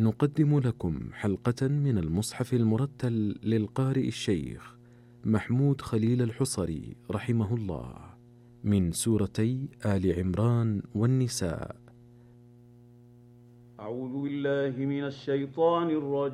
نقدم لكم حلقة من المصحف المرتل للقارئ الشيخ محمود خليل الحصري رحمه الله، من سورتي آل عمران والنساء. أعوذ بالله من الشيطان الرجيم.